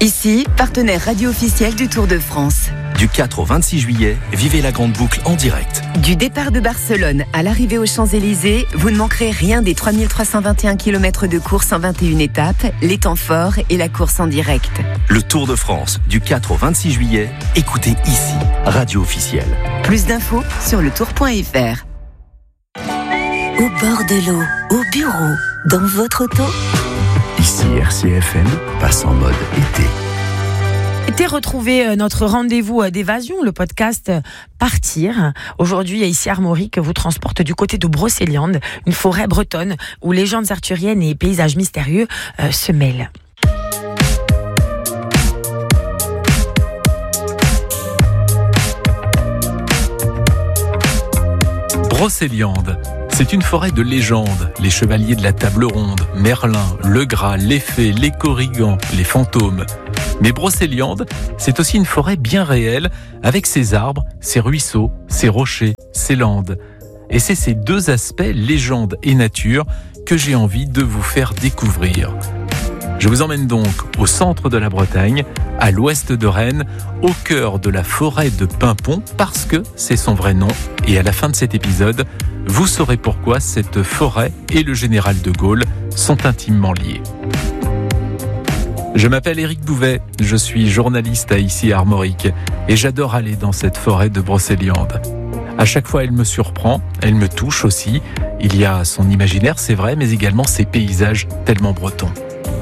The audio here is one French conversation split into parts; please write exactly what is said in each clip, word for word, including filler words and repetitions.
Ici, partenaire radio officiel du Tour de France. Du quatre au vingt-six juillet, vivez la grande boucle en direct. Du départ de Barcelone à l'arrivée aux Champs-Élysées, vous ne manquerez rien des trois mille trois cent vingt et un kilomètres de course en vingt et une étapes, les temps forts et la course en direct. Le Tour de France, du quatre au vingt-six juillet, écoutez ici, radio officielle. Plus d'infos sur le tour point f r. Au bord de l'eau, au bureau, dans votre auto. Ici R C F M passe en mode été. Été retrouver notre rendez-vous d'évasion, le podcast Partir. Aujourd'hui, ici Armorique vous transporte du côté de Brocéliande, une forêt bretonne où légendes arthuriennes et paysages mystérieux euh, se mêlent. Brocéliande, c'est une forêt de légendes. Les chevaliers de la table ronde, Merlin, le Gras, les fées, les corrigans, les fantômes. Mais Brocéliande, c'est aussi une forêt bien réelle, avec ses arbres, ses ruisseaux, ses rochers, ses landes. Et c'est ces deux aspects, légende et nature, que j'ai envie de vous faire découvrir. Je vous emmène donc au centre de la Bretagne, à l'ouest de Rennes, au cœur de la forêt de Paimpont, parce que c'est son vrai nom. Et à la fin de cet épisode, vous saurez pourquoi cette forêt et le général de Gaulle sont intimement liés. Je m'appelle Éric Bouvet, je suis journaliste à Ici Armorique et j'adore aller dans cette forêt de Brocéliande. À chaque fois, elle me surprend, elle me touche aussi. Il y a son imaginaire, c'est vrai, mais également ses paysages tellement bretons.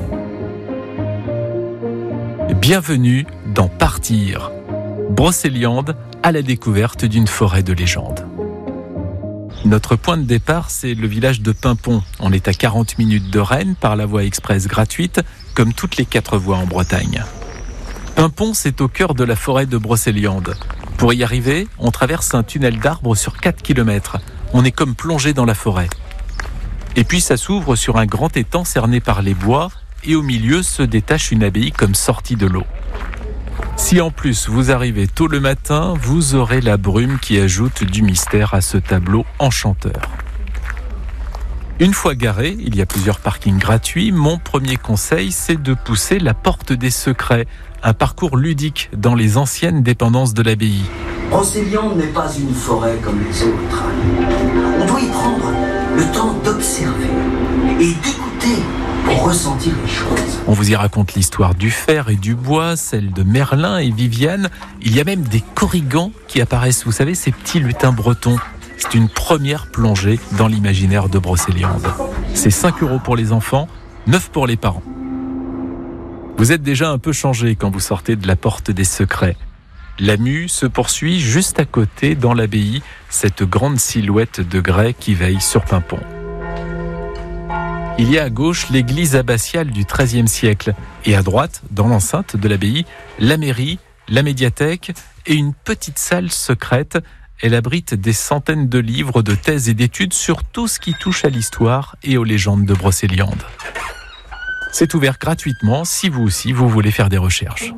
Bienvenue dans Partir, Brocéliande à la découverte d'une forêt de légende. Notre point de départ, c'est le village de Paimpont. On est à quarante minutes de Rennes par la voie express gratuite, comme toutes les quatre voies en Bretagne. Paimpont, c'est au cœur de la forêt de Brocéliande. Pour y arriver, on traverse un tunnel d'arbres sur quatre kilomètres. On est comme plongé dans la forêt. Et puis ça s'ouvre sur un grand étang cerné par les bois, et au milieu se détache une abbaye comme sortie de l'eau. Si en plus vous arrivez tôt le matin, vous aurez la brume qui ajoute du mystère à ce tableau enchanteur. Une fois garé, il y a plusieurs parkings gratuits. Mon premier conseil, c'est de pousser la porte des secrets, un parcours ludique dans les anciennes dépendances de l'abbaye. Brocéliande n'est pas une forêt comme les autres. On doit y prendre le temps d'observer et d'écouter pour ressentir les choses. On vous y raconte l'histoire du fer et du bois, celle de Merlin et Viviane. Il y a même des corrigans qui apparaissent, vous savez, ces petits lutins bretons. C'est une première plongée dans l'imaginaire de Brocéliande. C'est cinq euros pour les enfants, neuf pour les parents. Vous êtes déjà un peu changé quand vous sortez de la porte des secrets. La mue se poursuit juste à côté, dans l'abbaye, cette grande silhouette de grès qui veille sur Paimpont. Il y a à gauche l'église abbatiale du treizième siècle et à droite, dans l'enceinte de l'abbaye, la mairie, la médiathèque et une petite salle secrète. Elle abrite des centaines de livres, de thèses et d'études sur tout ce qui touche à l'histoire et aux légendes de Brocéliande. C'est ouvert gratuitement si vous aussi vous voulez faire des recherches.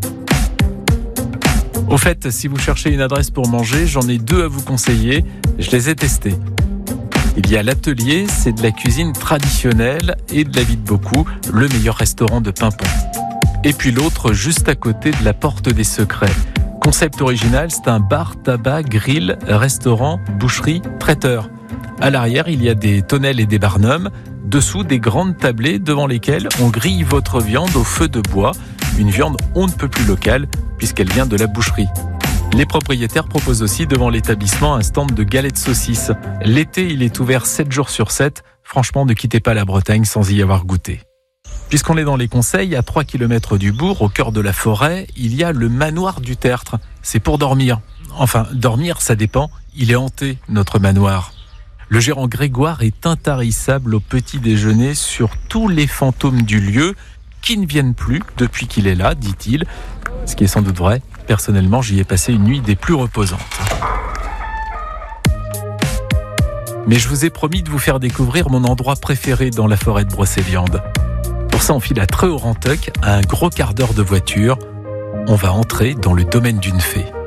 Au fait, si vous cherchez une adresse pour manger, j'en ai deux à vous conseiller. Je les ai testés. Il y a l'Atelier, c'est de la cuisine traditionnelle et de la vie de beaucoup, le meilleur restaurant de Paimpont. Et puis l'autre, juste à côté de la Porte des Secrets. Concept original, c'est un bar, tabac, grill, restaurant, boucherie, traiteur. À l'arrière, il y a des tonnelles et des barnums. Dessous, des grandes tablées devant lesquelles on grille votre viande au feu de bois. Une viande on ne peut plus locale puisqu'elle vient de la boucherie. Les propriétaires proposent aussi devant l'établissement un stand de galettes saucisses. L'été, il est ouvert sept jours sur sept. Franchement, ne quittez pas la Bretagne sans y avoir goûté. Puisqu'on est dans les conseils, à trois kilomètres du bourg, au cœur de la forêt, il y a le manoir du Tertre. C'est pour dormir. Enfin, dormir, ça dépend. Il est hanté, notre manoir. Le gérant Grégoire est intarissable au petit déjeuner sur tous les fantômes du lieu qui ne viennent plus depuis qu'il est là, dit-il. Ce qui est sans doute vrai. Personnellement, j'y ai passé une nuit des plus reposantes. Mais je vous ai promis de vous faire découvrir mon endroit préféré dans la forêt de Brocéliande. Pour ça, on file à Treux-au-Rantoc, à un gros quart d'heure de voiture. On va entrer dans le domaine d'une fée.